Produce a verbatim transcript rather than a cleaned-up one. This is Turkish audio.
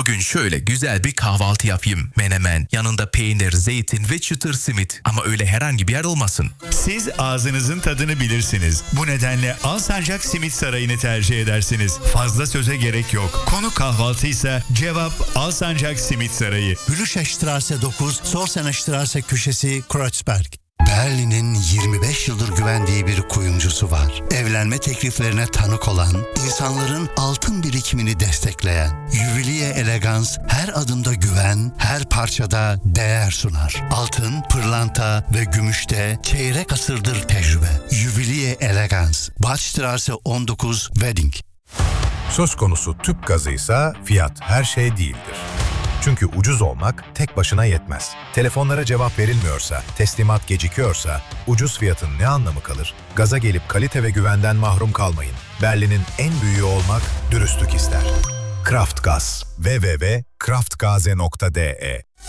Bugün şöyle güzel bir kahvaltı yapayım. Menemen, yanında peynir, zeytin ve çıtır simit. Ama öyle herhangi bir yer olmasın. Siz ağzınızın tadını bilirsiniz. Bu nedenle Alsancak Simit Sarayı'nı tercih edersiniz. Fazla söze gerek yok. Konu kahvaltıysa cevap Alsancak Simit Sarayı. Bülüşeştirarse dokuz, Sorseneştirarse köşesi Kreuzberg. Berlin'in yirmi beş yıldır güvendiği bir kuyumcusu var. Evlenme tekliflerine tanık olan, insanların altın birikimini destekleyen, Juwelier Elegans her adımda güven, her parçada değer sunar. Altın, pırlanta ve gümüşte çeyrek asırdır tecrübe. Juwelier Elegans, Badstraße on dokuz, Wedding. Söz konusu tüp gazıysa fiyat her şey değildir. Çünkü ucuz olmak tek başına yetmez. Telefonlara cevap verilmiyorsa, teslimat gecikiyorsa, ucuz fiyatın ne anlamı kalır? Gaza gelip kalite ve güvenden mahrum kalmayın. Berlin'in en büyüğü olmak dürüstlük ister. Kraftgaz. w w w nokta kraftgaze nokta d e